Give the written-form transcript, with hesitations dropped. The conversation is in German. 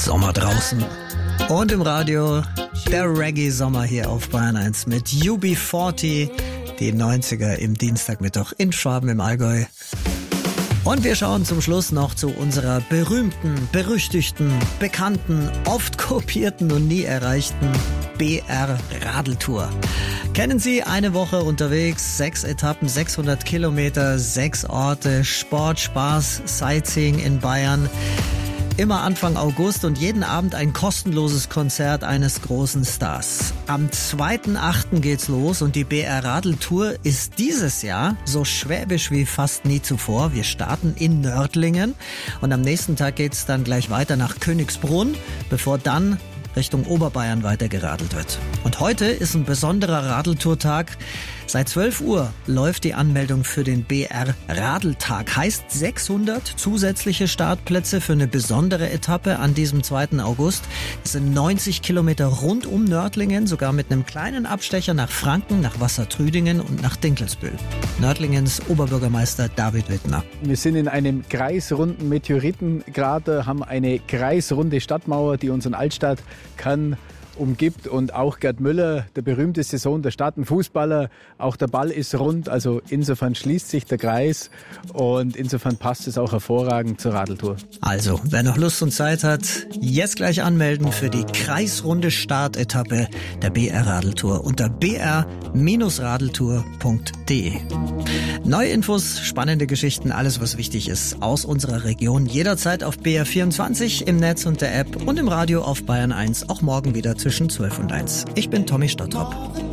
Sommer draußen und im Radio der Reggae-Sommer hier auf Bayern 1 mit UB40, die 90er im Dienstagmittag in Schwaben im Allgäu. Und wir schauen zum Schluss noch zu unserer berühmten, berüchtigten, bekannten, oft kopierten und nie erreichten BR-Radeltour. Kennen Sie, eine Woche unterwegs, 6 Etappen, 600 Kilometer, 6 Orte, Sport, Spaß, Sightseeing in Bayern. Immer Anfang August und jeden Abend ein kostenloses Konzert eines großen Stars. Am 2.8. geht's los und die BR-Radeltour ist dieses Jahr so schwäbisch wie fast nie zuvor. Wir starten in Nördlingen und am nächsten Tag geht's dann gleich weiter nach Königsbrunn, bevor dann Richtung Oberbayern weitergeradelt wird. Und heute ist ein besonderer Radeltourtag. Seit 12 Uhr läuft die Anmeldung für den BR-Radeltag. Heißt 600 zusätzliche Startplätze für eine besondere Etappe an diesem 2. August. Es sind 90 Kilometer rund um Nördlingen, sogar mit einem kleinen Abstecher nach Franken, nach Wassertrüdingen und nach Dinkelsbühl. Nördlingens Oberbürgermeister David Wittner. Wir sind in einem kreisrunden Meteoritenkrater, haben eine kreisrunde Stadtmauer, die unseren Altstadtkern umgibt, und auch Gerd Müller, der berühmteste Sohn der Stadt, ein Fußballer, auch der Ball ist rund, also insofern schließt sich der Kreis und insofern passt es auch hervorragend zur Radeltour. Also, wer noch Lust und Zeit hat, jetzt gleich anmelden für die kreisrunde Startetappe der BR-Radeltour unter br-radeltour.de. Neue Infos, spannende Geschichten, alles was wichtig ist aus unserer Region, jederzeit auf BR24 im Netz und der App und im Radio auf Bayern 1, auch morgen wieder zwischen 12 und 1. Ich bin Tommy Stottrop.